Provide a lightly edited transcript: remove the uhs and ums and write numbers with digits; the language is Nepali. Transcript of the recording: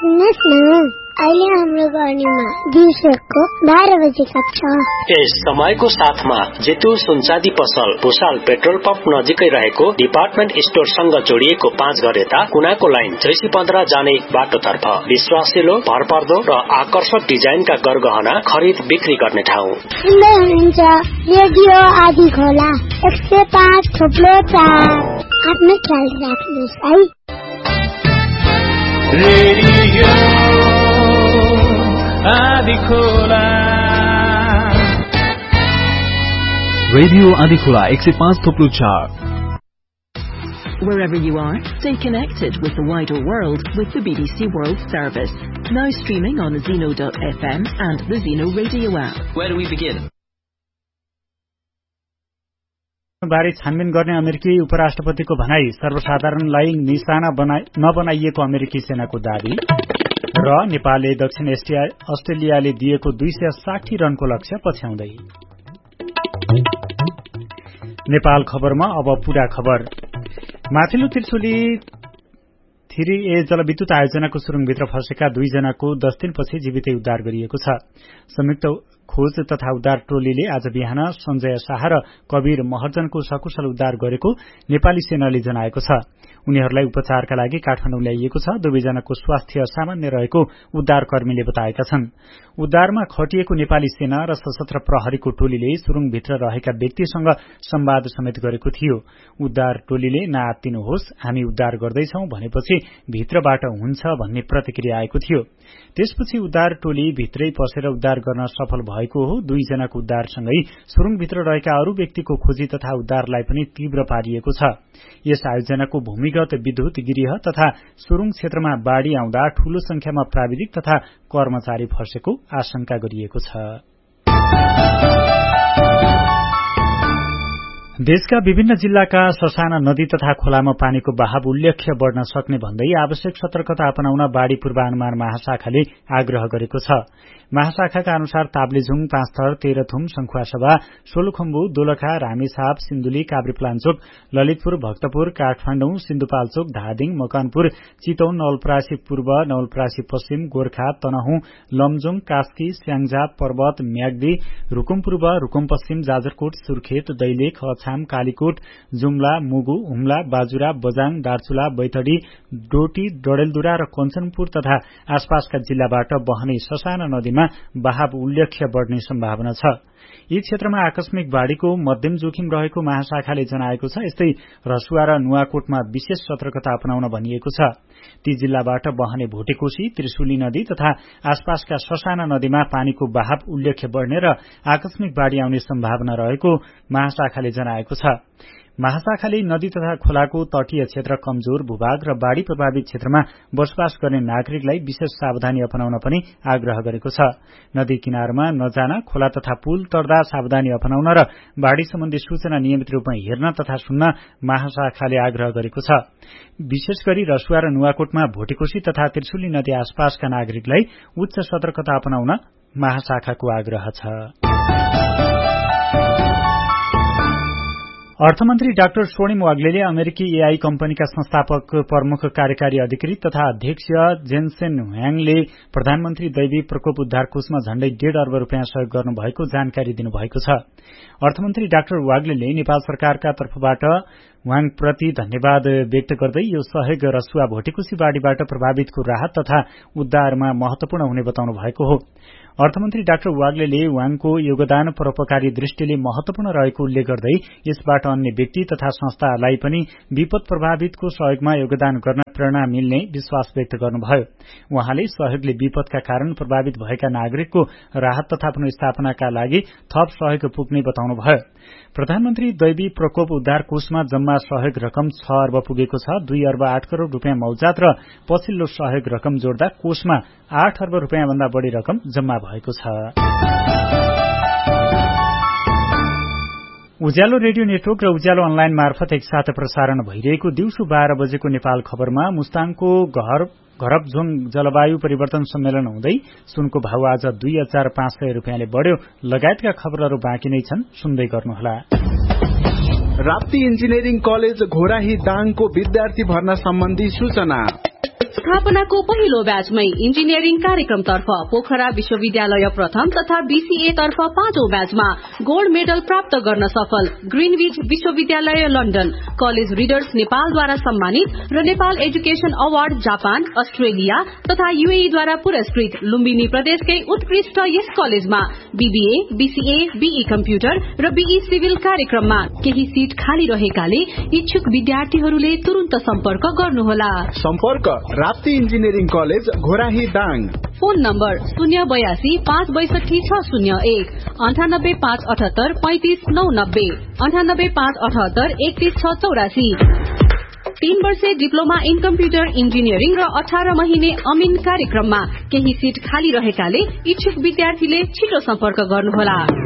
सुन्नुहोस् न, अहिले हाम्रो गर्नीमा दिउँसोको 12 बजे कक्षा। यस समयको साथमा जेतु सुनचाँदी पसल भुसाल पेट्रोल पम्प नजिकै रहेको डिपार्टमेन्ट स्टोरसँग जोडिएको 5 घर यता कुनाको लाइन 615 जाने बाटोतर्फ विश्वासिलो, भरपर्दो र आकर्षक डिजाइनका गरगहना खरिद बिक्री गर्ने ठाउँ। सुन्दै हुनुहुन्छ रेडियो आदि खोला 105.4। आफ्नो ख्याल राख्नुहोस् है। Radio Adhikhola 105.4। Wherever you are, stay connected with the wider world with the BBC World Service. Now streaming on Zeno.fm and the Zeno Radio app. Where do we begin? बारे छानबिन गर्ने अमेरिकी उपराष्ट्रपतिको भनाई, सर्वसाधारणलाई निशाना नबनाइएको अमेरिकी सेनाको दावी र नेपालले दक्षिण अस्ट्रेलियाले दिएको 260 रनको लक्ष्य पछ्याउँदै। नेपाल खबरमा अब पूरा खबर। माथिल्लो त्रिशुली 3A जलविद्युत आयोजनाको सुरुङभित्र फँसेका 2 जनाको 10 दिनपछि जीवितै उद्धार गरिएको छ। संयुक्त खोज तथा उद्धार टोलीले आज बिहान सञ्जय शाह र कबीर महर्जनको सकुशल उद्धार गरेको नेपाली सेनाले जनाएको छ। उनीहरूलाई उपचारका लागि काठमाडौँ ल्याइएको छ। दुवैजनाको स्वास्थ्य सामान्य रहेको उद्धारकर्मीले बताएका छन्। उद्धारमा खटिएको नेपाली सेना र सशस्त्र प्रहरीको टोलीले सुरुङभित्र रहेका व्यक्तिसँग संवाद समेत गरेको थियो। उद्धार टोलीले नआत्तिनुहोस्, हामी उद्धार गर्दैछौं भनेपछि भित्रबाट हुन्छ भन्ने प्रतिक्रिया आएको थियो। त्यसपछि उद्धार टोली भित्रै पसेर उद्धार गर्न सफल भएको हो। 2 जनाको उद्धारसँगै सुरुङभित्र रहेका अरू व्यक्तिको खोजी तथा उद्धारलाई पनि तीव्र पारिएको छ। यस आयोजनाको भूमिगत विद्युत गृह तथा सुरुङ क्षेत्रमा बाढ़ी आउँदा ठूलो संख्यामा प्राविधिक तथा कर्मचारी फँसेको आशंका गरिएको छ। देशका विभिन्न जिल्लाका ससाना नदी तथा खोलामा पानीको बहाव उल्लेख्य बढ़न सक्ने भन्दै आवश्यक सतर्कता अपनाउन बाढ़ी पूर्वानुमान महाशाखाले आग्रह गरेको छ। महाशाखाका अनुसार ताप्लेजुङ, पाँचथर, तेह्रथुम, संखुवासभा, सोलुखुम्बु, दोलखा, रामेछाप, सिन्धुली, काभ्रेपलाञ्चोक, ललितपुर, भक्तपुर, काठमाडौँ, सिन्धुपाल्चोक, धादिङ, मकनपुर, चितौन, नवलपरासी पूर्व, नवलपरासी पश्चिम, गोर्खा, तनहुँ, लमजुङ, कास्की, स्याङ्जा, पर्वत, म्याग्दी, रुकुम पूर्व, रुकुम पश्चिम, जाजरकोट, सुर्खेत, दैलेख, अछाम, कालीकोट, जुम्ला, मुगु, हुम्ला, बाजुरा, बजाङ, दार्चुला, बैतडी, डोटी, डडेलधुरा र कञ्चनपुर तथा आसपासका जिल्लाबाट बहने ससाना नदीमा बहाव उल्लेख्य बढ़ने सम्भावना छ। यी क्षेत्रमा आकस्मिक बाढ़ीको मध्यम जोखिम रहेको महाशाखाले जनाएको छ। यस्तै रसुवा र नुवाकोटमा विशेष सतर्कता अपनाउन भनिएको छ। ती जिल्लाबाट बहने भोटेकोशी, त्रिशुली नदी तथा आसपासका ससाना नदीमा पानीको बहाव उल्लेख्य बढ़ने र आकस्मिक बाढ़ी आउने सम्भावना रहेको महाशाखाले जनाएको छ। महाशाखाले नदी तथा खोलाको तटीय क्षेत्र, कमजोर भूभाग र बाढ़ी प्रभावित क्षेत्रमा बसोबास गर्ने नागरिकलाई विशेष सावधानी अपनाउन पनि आग्रह गरेको छ। नदी किनारमा नजान, खोला तथा पुल तर्दा सावधानी अपनाउन र बाढ़ी सम्बन्धी सूचना नियमित रूपमा हेर्न तथा सुन्न महाशाखाले आग्रह गरेको छ। विशेष गरी रसुवा र नुवाकोटमा भोटेकोशी तथा त्रिशुली नदी आसपासका नागरिकलाई उच्च सतर्कता अपनाउन महाशाखाको आग्रह छ। अर्थमन्त्री डाक्टर स्वर्णिम वाग्लेले अमेरिकी एआई कम्पनीका संस्थापक, प्रमुख कार्यकारी अधिकृत तथा अध्यक्ष जेन्सेन ह्वाङले प्रधानमन्त्री दैवी प्रकोप उद्धार कोषमा झण्डै 1.5 अर्ब रूपियाँ सहयोग गर्नुभएको जानकारी दिनुभएको छ। अर्थमन्त्री डाक्टर वाग्लेले नेपाल सरकारका तर्फबाट ह्वाङप्रति धन्यवाद व्यक्त गर्दै यो सहयोग रसुवा भोटेकोशी बाढ़ीबाट प्रभावितको राहत तथा उद्धारमा महत्वपूर्ण हुने बताउनु भएको हो। अर्थमन्त्री डाक्टर वाग्लेले ह्वाङको योगदान परोपकारी दृष्टिले महत्वपूर्ण रहेको उल्लेख गर्दै यसबाट अन्य व्यक्ति तथा संस्थाहरूलाई पनि विपद प्रभावितको सहयोगमा योगदान गर्न प्रेरणा मिल्ने विश्वास व्यक्त गर्नुभयो। उहाँले सहयोगले विपदका कारण प्रभावित भएका नागरिकको राहत तथा पुनर्स्थापनाका लागि थप सहयोग पुग्ने बताउनुभयो। प्रधानमन्त्री दैवी प्रकोप उद्धार कोषमा जम्मा सहयोग रकम 6 अर्ब पुगेको छ। 2 अर्ब 8 करोड़ रूपियाँ मौजात र पछिल्लो सहयोग रकम जोड्दा कोषमा 8 अर्ब रूपियाँ भन्दा बढ़ी रकम जम्मा भएको छ। उज्यालो रेडियो नेटवर्क र उज्यालो अनलाइन मार्फत एकसाथ प्रसारण भइरहेको दिउँसो 12 बजेको नेपाल खबरमा मुस्ताङको घरपझोङ जलवायु परिवर्तन सम्मेलन हुँदै सुनको भाव आज 2500 रूपियाँले बढ़्यो लगायतका खबरहरू बाँकी नै छन्, सुन्दै गर्नुहोला। राप्ती इन्जिनियरिङ कलेज घोराही दाङको विद्यार्थी भर्ना सम्बन्धी सूचना। स्थापनाको पहिलो ब्याचमै इन्जिनियरिङ कार्यक्रमतर्फ पोखरा विश्वविद्यालय प्रथम तथा बीसीए तर्फ 5औं ब्याचमा गोल्ड मेडल प्राप्त गर्न सफल ग्रीनविच विश्वविद्यालय लन्डन, कलेज रिडर्स नेपालद्वारा सम्मानित र Nepal education award Japan, Australia तथा यूएई द्वारा पुरस्कृत लुम्बिनी प्रदेशकै उत्कृष्ट यस कलेजमा बीबीए, बीसीए, बीई कम्प्युटर र बीई सिभिल कार्यक्रममा केही सीट खाली रहेकाले इच्छुक विद्यार्थीहरूले तुरुन्त सम्पर्क गर्नुहोला। सम्पर्क Rapti engineering college Ghorahi Dang. Phone number 082 562 601 98 578 35 990 98 578 31 684। 3 वर्षे डिप्लोमा इन कम्प्युटर इन्जिनियरिङ र 18 महिने अमिन कार्यक्रममा केही सीट खाली रहेकाले इच्छुक विद्यार्थीले छिटो सम्पर्क गर्नुहोला।